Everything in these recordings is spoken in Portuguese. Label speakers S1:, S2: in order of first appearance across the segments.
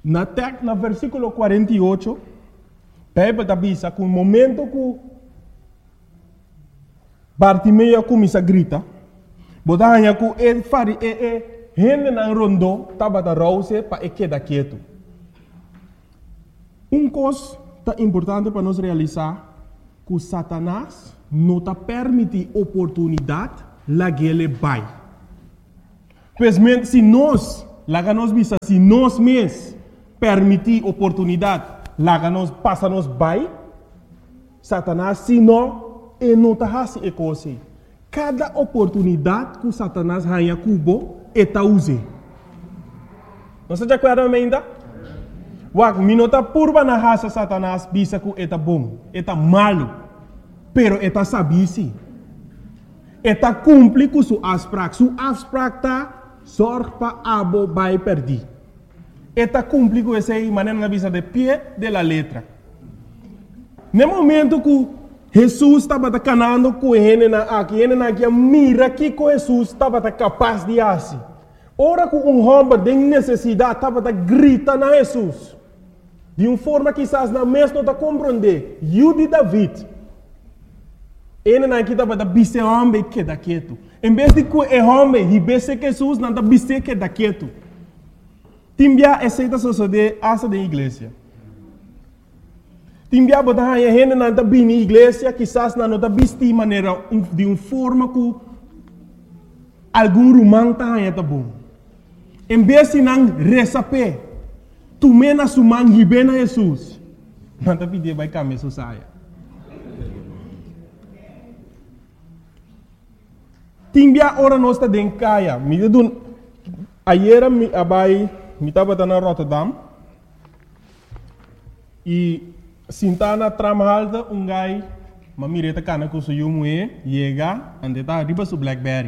S1: Na versículo 48, Bíblia avisa que o momento que Bartimeu começa a gritar, botanha que ele fari gente na rondo estava da rouse para quedar quieto. Coisa importante para nós realizar que Satanás não está permite oportunidade lá que ele vai. Pois se nós mesmos permitir oportunidade lá que nós passa nos vai, Satanás se não está fazendo coisa. Cada oportunidade que Satanás ganha cubo está usando. Não se acorda ainda? Wak minota purba na raça Satanás bisa que está bom, está malo, pero está sabisi. Está cumpre com sua abstract. Sua abstract tá sorge para abo vai perder. Está cumpre com essa maneira na visa de pé de la letra. No momento que Jesus estava canando com ele aqui, mira que Jesus estava capaz de fazer. Ora que homem tem necessidade estava grita na Jesus. De uma forma que quizás na mesma não compreender. Jude David. Ele aqui estava bise homem que da quieto. Em vez de que o homem ribesse Jesus, não bise que da quieto. Timbia aceita suceder essa da igreja. Timbia botar a gente na bini igreja, quizás não está vestindo de maneira de uma forma que algum romano está bom. Em vez de não receber, tu mena sumang hibena Jesus. Não está pedindo vai caminhar saia. Timbia ora nós está dentro caia. Ayer me estava na Rotterdam e sintana tramalda gai mamireta cana com seu moe chega ande tá riba su Blackberry.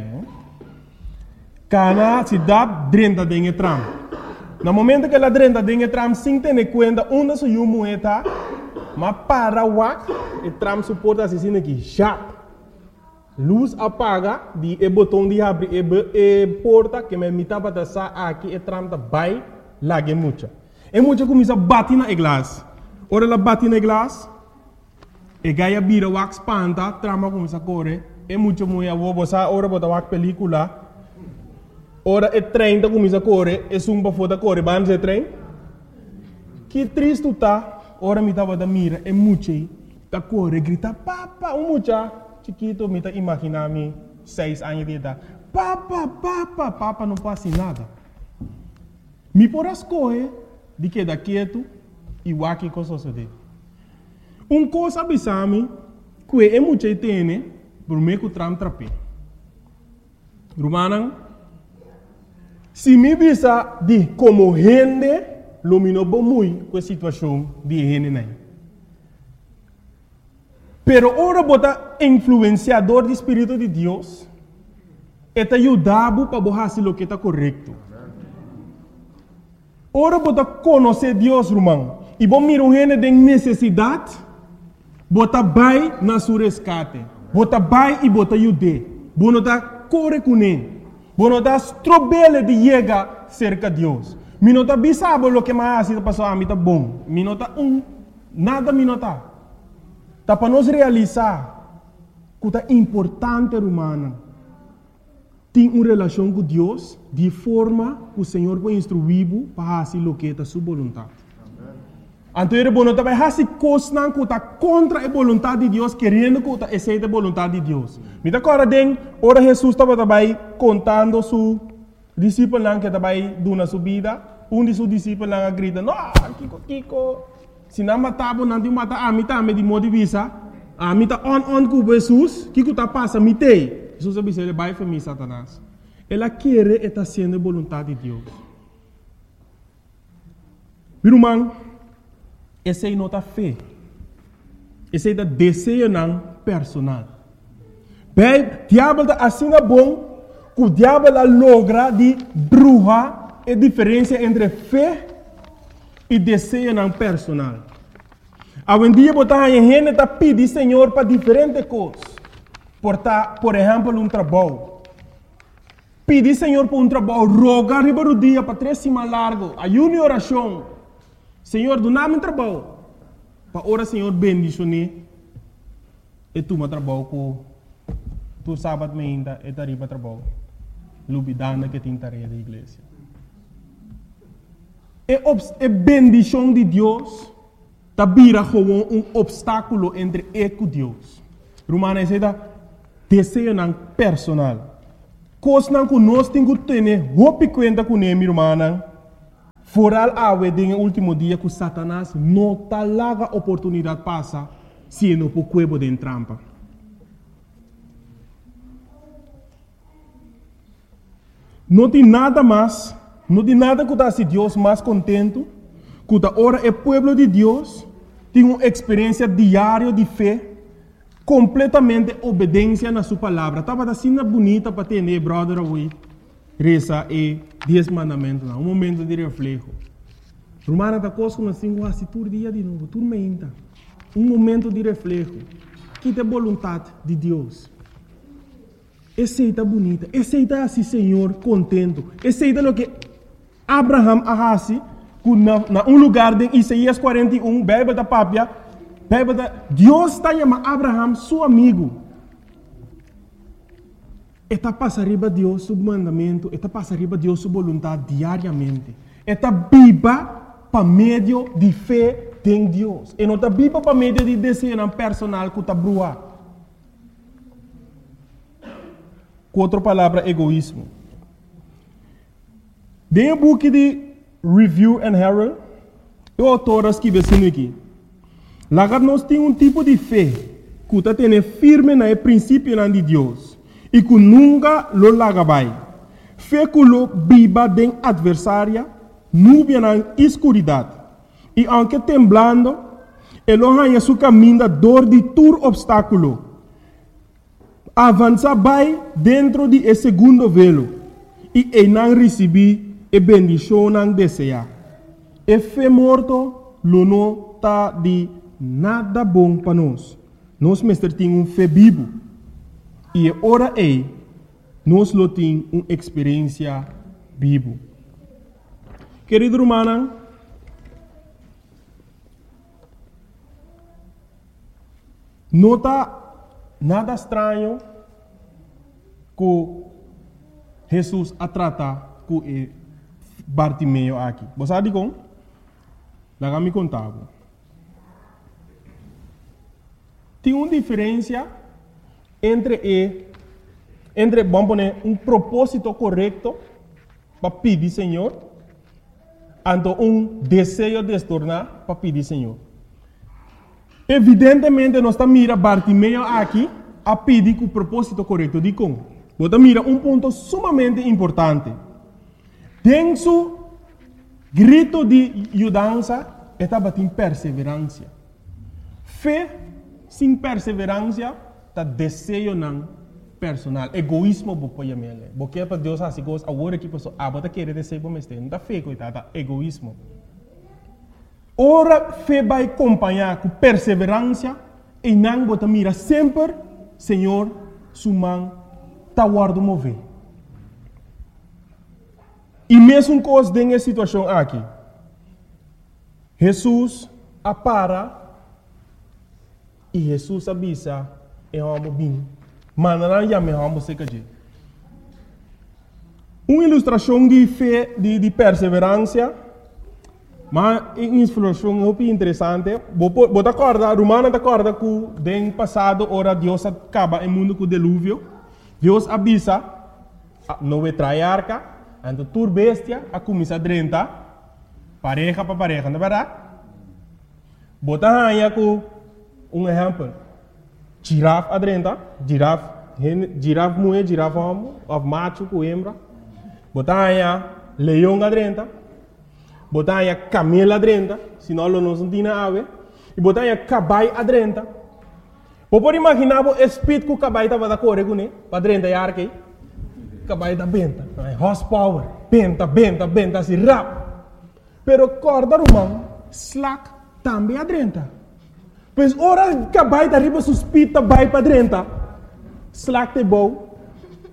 S1: Cana se dá drenta dentro tram. No momento que ela drenta dentro tram, sem ter conta onde seu moe tá, mas para wak e tram suporta assim aqui, já. Luz apaga, o botão de abrir e porta que me mitava da sa aqui e tram da vai lá que mucha. E mucha começa a bater na glass. Ora ela bate na glass, e gaia vira wax panta, trama começa a correr, e mucha mulher vou botar ora botar wax película. Ora e trem da começa a correr, e sumba foda correr, vamos de trem. Que triste tá, ora me tava da mira, e mucha tá correr, grita papa, mucha chiquito me tá imaginar-me 6 anos de idade. Papa não passa nada. Me por as correr, de que da quieto, e o que sucede. Coisa abisame, que é muito tem, por meio que tram trape. Romanan, se me bisa de como gente, lumino muito com a situação de gente nem. Pero ora bota influenciador do Espírito de Deus, eta ajudado para fazer o que está correto. Ora bota conhecer Deus, irmão. E bom mira um gente de necessidade, bota vai na sua resgate. Bota vai e bota ajude. Bono tá corre com ele. Bono tá strobele de chegar cerca de Deus. Minota bisabo lo que mais está passando a mim tá bom. Minota nada minota. Tá para nós realizar que tá importante humana. Tem uma relação com Deus de forma que o Senhor vai instruir para fazer o que é sua vontade. Então, ele não vai fazer coisas que está contra a vontade de Deus, querendo que está aceita a vontade de Deus. Me dá agora, ora Jesus estava contando su discípulo que estava dando sua vida. De seus discípulos grita, não, Kiko, se não matava, não te mata, a mim também de modo de vista, a mim está on com Jesus, Kiko está passando, me tem. Jesus disse, ele vai para mim, Satanás. Ela quer estar sendo a vontade de Deus. Meu irmão, essa é a nossa fé. Esse é o desejo personal. Bem, o diabo está assim bom, que o diabo logra de bruxa a diferença entre fé e desejo personal. Hoje em dia, a gente está pedindo Senhor para diferentes coisas. Por exemplo, um trabalho. Pedir Senhor por um trabalho, rogar riba do dia para 3 semanas largo, ayuno e oração. Senhor, do nome trabalho. Para ora, Senhor, bendicione. E tu me trabalho com tu sábado me ainda e tariba trabalho. Lubidana que tem tarefa da igreja. E bendição de Deus tá vira como obstáculo entre eu e Deus. Romana diz desejo não personal. Coisa não que nós temos que ter roupa conta com ele, irmã. Foral awe den último dia que Satanás não tá larga oportunidade passa se não por cuebo de trampa. Não tem nada mais, não tem nada que dá se Deus mais contento, que da hora é povo de Deus tem uma experiência diária de fé, completamente obediência na sua palavra. Estava assim bonita para ter, brother, hoje. Reza e 10 mandamentos, um momento de reflexo. Romana da coisa que nós temos assim todo dia de novo, tudo menta. Um momento de reflexo. Que é a vontade de Deus. Aceita bonita, aceita assim, Senhor, contento. Aceita o que Abraham arrasi, na lugar de Isaías 41, Bíblia da Pápia, Deus está chamando Abraham, seu amigo. Está passando Deus seu mandamento, está passando Deus sua vontade diariamente. Está viva para meio de fé em Deus. E não está viva para meio de desejo personal que está brua. Com outra palavra, egoísmo. Dentro do book de Review and Herald, o autor escreve assim aqui. Lá nós temos tipo de fé que está tendo firme no princípio de Deus. E que nunca lo lagabai. Fé que lo viva den adversária, nuvem na escuridade. E aunque temblando, ele arranha seu caminho da dor de todo obstáculo. Avança vai dentro de esse segundo velo. E ele não recebe a bendição não deseja. E fé morto, lo não está de nada bom para nós. Nós mestre temos fé vivo. E ora nós lo temos uma experiência viva. Querido irmão, não está nada estranho que Jesus a tratar com Bartimeu aqui. Você sabe como? Lá me contava. Tem uma diferença entre vamos poner propósito correto para pedir Senhor, e desejo de se tornar para pedir Senhor. Evidentemente, nós estamos mirando Bartimeu aqui a pedir com o propósito correto de como. Você mira ponto sumamente importante. Dentro do grito de ajudança, estava em perseverança. Fé sem perseverança está desejo não personal. Egoísmo vou pôr ele. Porque para Deus assim coisa, agora que pessoa bota querer desejo para mestre, não está fé coitada, egoísmo. Ora fé vai acompanhar com perseverança e não bota mira sempre, Senhor, sua mão está guardo mover. E mesmo coisa dessa situação aqui, Jesus apara e Jesus avisa é um bem. Mandará já me vamos ser que uma ilustração de fé de perseverança, mas uma ilustração muito interessante. Você acorda, Romana acorda que no passado ora Deus acaba o mundo com o dilúvio. Deus avisa não vai trair arca, então tur bestia a começar a drentar pareja para pareja, não é verdade? Bota aí com exemplo. Girafa adrenta, girafa mulher, girafa homem, macho com hembra. Botar aí leão adrenta, botar aí camelo adrenta, senão não se tem ave. E botar aí cavalo adrenta. Pode imaginar o espírito que o cavalo estava da correr com ele, para adrenta e arque. Cavalo da benta, horsepower, benta, assim rápido. Pero corda romano, slack também adrenta. Pois ora cavalo da riba suspita vai para adrenta. Slack te bom.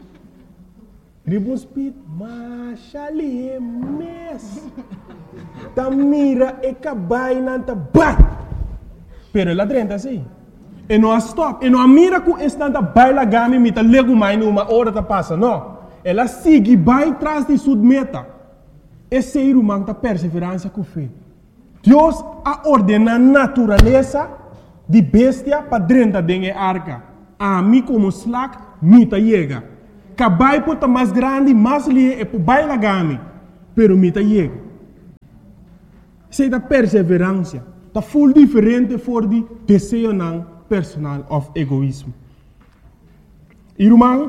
S1: Riba speed, mas ali é mess. ta mira e cabai nanta bai. Pero ela drenta assim. E não stop. E não mira que estanta baila gami mita lego mais numa hora ta passa. Não. Ela sigue vai atrás de sua meta. Esse ser humano ta perseverança com fé. Deus a ordena a natureza de bestia para dentro da arca. A mim como slack, mita chega. Cabai pode mais grande, mais lie e por baila gami. Pero mita chega. Sei da perseverança. Tá full diferente for de desejo não personal of egoísmo. Irmão,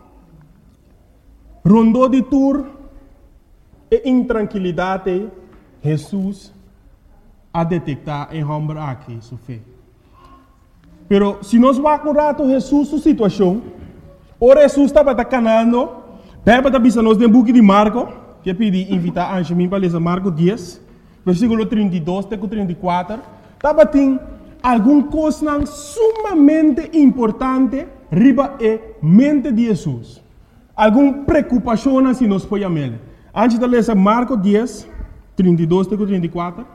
S1: rondou de tour e intranquilidade, Jesus a detectar em homem aqui, sua fé. Pero se nós vamos rato Jesus sua situação, ora Jesus estava canando, deve estar pensando nos book de Marco, que eu pedi invitar a Anjemim para ler Marco 10, versículo 32 até 34, estava tem alguma coisa sumamente importante riba e mente de Jesus. Alguma preocupação se nós podemos ler. Antes de ler Marco 10, 32 até 34.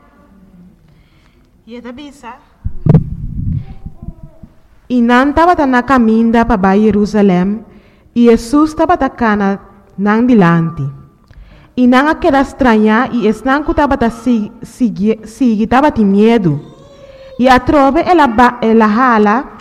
S2: E não estava na caminho para Jerusalém, e Jesus estava na dilante. E não aquela estranha, e não estava estava de medo. E a trove ela hala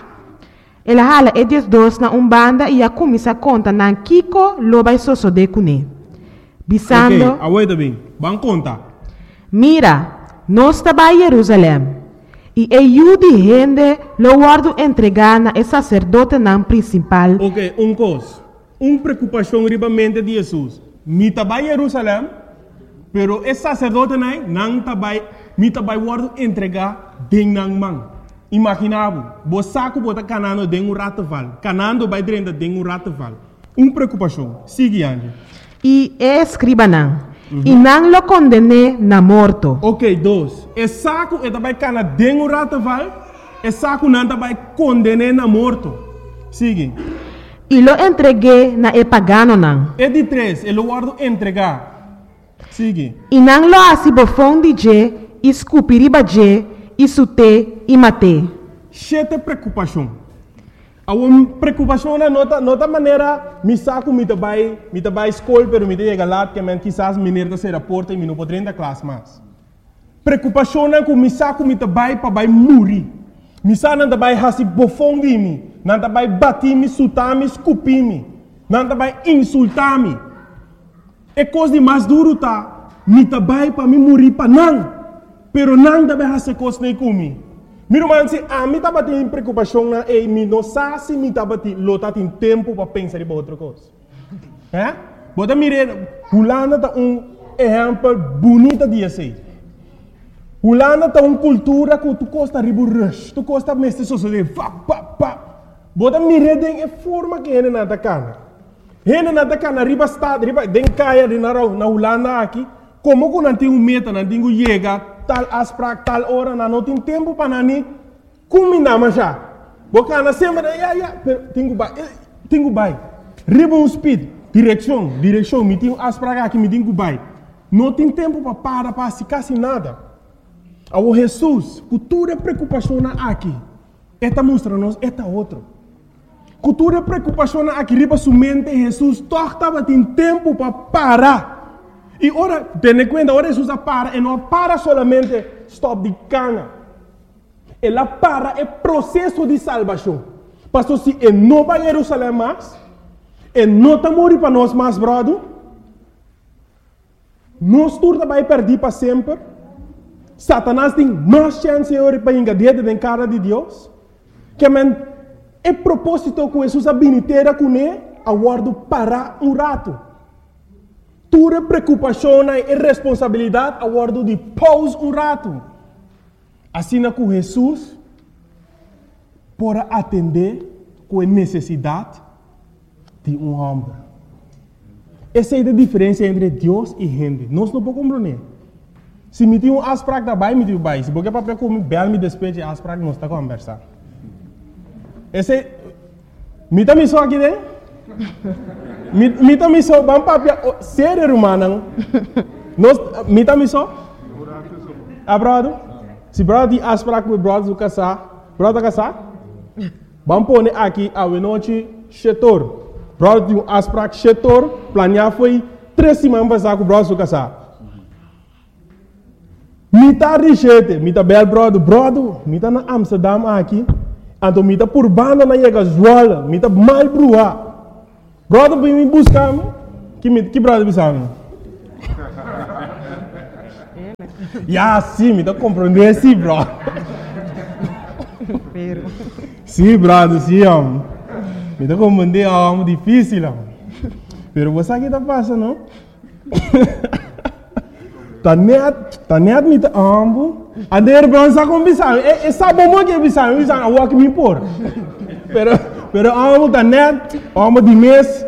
S2: e diz dois na banda e a começa a contar na Kiko loba soso de cune. Bisando.
S1: Ok, aguenta bem. Vamos contar.
S2: Mira, nós estava em Jerusalém. E eu de gente lo guardo entregar na sacerdote não principal.
S1: Ok, coisa. Preocupação ribamente de Jesus. Me estava em Jerusalém, pero esse sacerdote não estava, me estava guardo entregar dentro da mão. Imaginável, você saco bota canando dentro rataval, canando vai dentro dentro rataval. Preocupação. Sigue ande.
S2: E escriba não. E não lo condene na morto.
S1: Ok, dois. E saco e também cana dentro rataval, e saco não também condene na morto. Sigue.
S2: E lo entreguei na pagano não.
S1: E de três, ele guardo entregar. Sigue.
S2: E não lo asibofon de je, escupiriba je, isute e mate.
S1: Chete preocupação. A uma preocupação na nota maneira, me saco me trabalho escola, pero me chega lá que men quizás mineiro se reporta e me não pode entrar classe mais. Preocupação na que me saco me trabalho para vai morrer. Me saco não trabalho hasi bofão de mim, não trabalho bater me, sutar me, escupir me, não trabalho insultar me. É coisa de mais duro tá, me trabalho para me morrer para não, pero não trabalho hasi coisa nem comigo. Meu irmão, se a mim estava tendo preocupação na e me não sabe se me estava tendo tempo para pensar em outra coisa. É? Bota mirar, Holanda tá exemplo bonito de assim. Holanda tá cultura que tu costa ribu rush, tu costa mestre sociedade, Bota mirar de forma que ele nada cana. Ele nada cana riba estado, riba den caia de na Holanda aqui, como que não tem meta, não tem chega tal asprak tal hora não tem tempo para nani combinar mais já bocana sempre tenho bai ribbon speed direção me tenho asprak aqui me tenho bai não tem tempo para se quase nada ao Jesus cultura preocupação aqui esta mostra nos esta outro cultura preocupação aqui riba sua mente Jesus estava tem tempo para parar. E ora, tenha conta, ora Jesus para, e não para solamente stop de cana. Ela para é processo de salvação. Pastor, se ele não vai a Jerusalém mais, ele não está morrendo para nós mais, brother, nós todos vai perder para sempre. Satanás tem mais chance para engadir dentro da cara de Deus. Que é propósito que Jesus a biniteira com ele, a guardo para rato. Tua preocupação e responsabilidade a guardo de pause rato. Assim que Jesus para atender com a necessidade de homem. Essa é a diferença entre Deus e gente. Nós não podemos compreender. Se me tem asprak da bai, me tem bai. Se porque papel como bel me despeje asprak, nós está conversando. Esse me tá me só aqui dentro. Me tá me só, vamos papel sério humano. Nós me tá me só. brother? Se brother tem afspraak met brother do casar, brother casar? Vamos pôr aqui a noite setor. Brother tem afspraak setor, planear foi 3 semanas para com brother do casar. Mita richete, mita bel brother, mita na Amsterdam aqui, então mita por banda na chega Zwolle, mita mal brua. Brother vem me buscar, que brother bisang? Ya, sim, me tá compreendendo, sim, bro. Sim, brother, sim, me tá compreendendo, é difícil, pero você aqui tá passando, não? Tá net me tá ambo, a der bron sa com bisang, sabe como que bisang a walk me por. Pero ambo tá net, ambo de mês.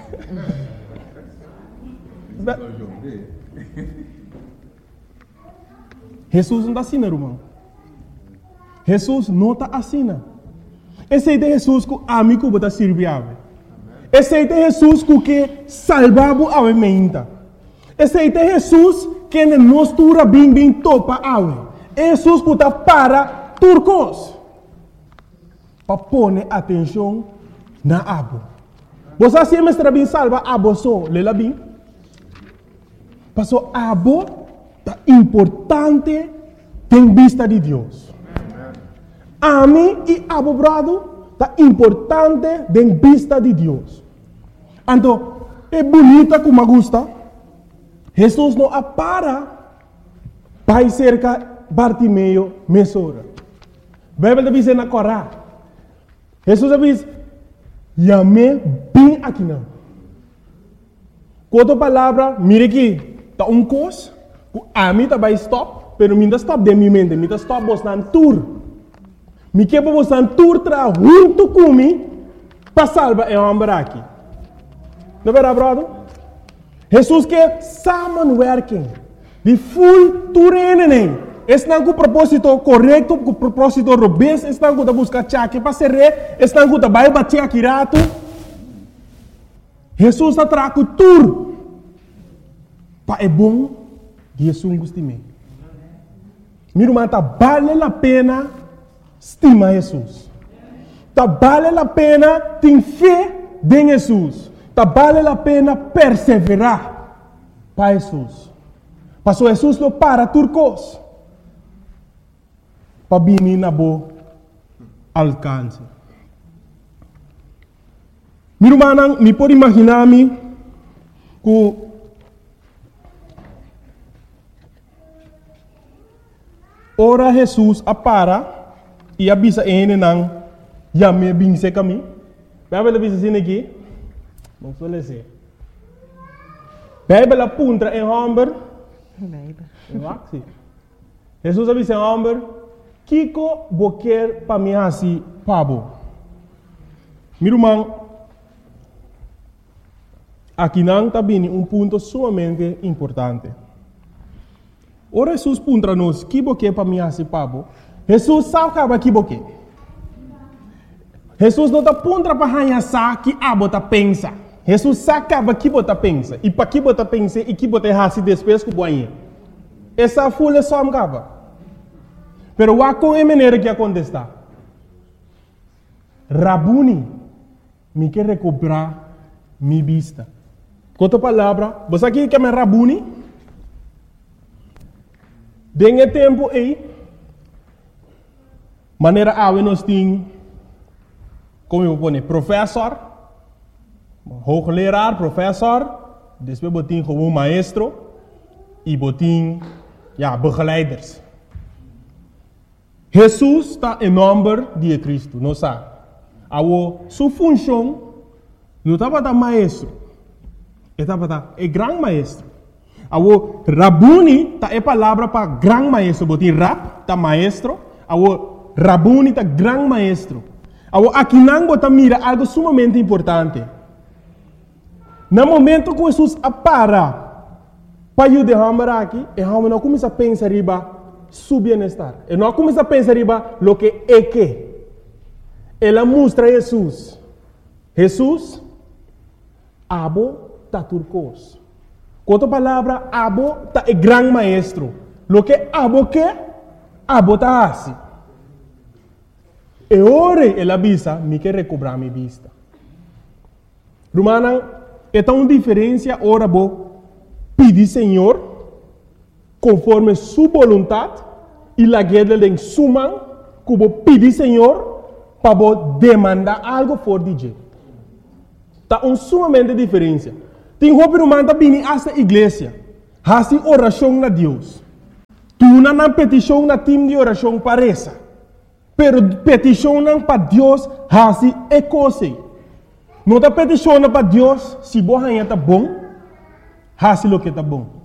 S1: Jesus não está assim, irmão. Jesus não está assim. Esse é Jesus que a mim está servindo. Esse é Jesus que salvava a mente. Esse é Jesus que nos tura bem topa a Jesus que está para turcos. Para pôr atenção na abo. Você sempre está bem salva abo só, lela bem. Passou abo é importante em vista de Deus. A mim e abo brado é importante em vista de Deus. Então, é bonita como gusta. Jesus não para vai cerca Bartimeu mesora. Bíblia diz na Corá. Jesus diz: "Yame bem aqui não." Outra palavra, mire aqui, tá coisa. A mim tá vai stop, pero minha stop de minha mente, minha stop bostan tour. Me que para bostan tour tra junto comigo para salvar o homem aqui. Não é verdade, brother? Jesus quer samenwerking. De full tour nem. Estão com o propósito correto, com o propósito robusto, estão com a buscar chaque para ser rei, estão com a vai bater aqui rato. Jesus está trago tour. Para é bom. Jesus gosta de mim. Meu irmão, vale a pena estimar Jesus. Vale a pena ter fé em Jesus. Vale a pena perseverar para Jesus. Passou Jesus não para turcos. Para vir na boa alcance. Meu irmão, me pode imaginar-me que ora Jesus apara e avisa ele não já me binse caminho. Vai ver avisa assim aqui. Não suele ser. Bíblia apunta em homem. Jesus avisa em homem. Kiko boquer para mim assim pabo. Meu irmão, aqui não está bem ponto sumamente importante. Ora Jesus puntra nos que boquer para mim assim pabo. Jesus sabe que boquer. Jesus não está puntra para hanhar que abo tá pensa. Jesus sabe que bota pensa e para que bota pensa e que bota hasi depois que boinha. Essa folha só me cava. Pero wa com a maneira que acontece. Rabuni me quer recuperar minha vista. Outra palavra, você aqui que é Rabuni? Dengue tempo aí, maneira a nós tem, como eu vou dizer, professor, hoogleraar, professor, depois botin como maestro e botin, begeleiders. Jesus está em nome de Cristo, não sabe? A sua função não estava da maestro, estava da grande maestro. A Rabuni tá é palavra para grande maestro, botin rap tá maestro, a Rabuni tá grande maestro. A aqui não bota mira algo sumamente importante. No momento que Jesus apara para ajudar aqui, e a não começa a pensar riba su bienestar. E não começa a pensar riba lo que é que. Ela mostra Jesus. Jesus, abo tá turcos. Com outra palavra, abo tá é grande maestro. Lo que abo tá assim. E ore ela visa, me quer recobrar minha vista. Romana, é tão diferença ora bo pedir Senhor conforme sua vontade e la guerra em suma que bo pedir Senhor para bo demandar algo for de tá sumamente diferença. Tem roupa romana bini esta igreja, hasi oração na Deus. Tu não petição na time de oração parece. Pero petição para Deus hasi é coisa. Não está petição para Deus se boa está bom, hasi lo que está bom.